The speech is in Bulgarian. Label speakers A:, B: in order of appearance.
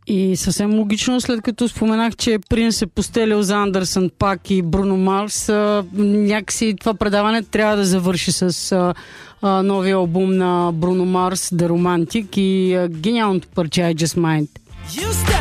A: И съвсем логично, след като споменах, че Принс е постелил за Андерсън Пак и Бруно Марс, някакси това предаване трябва да завърши с новия албум на Бруно Марс, The Romantic, и гениалното парче I Just Might.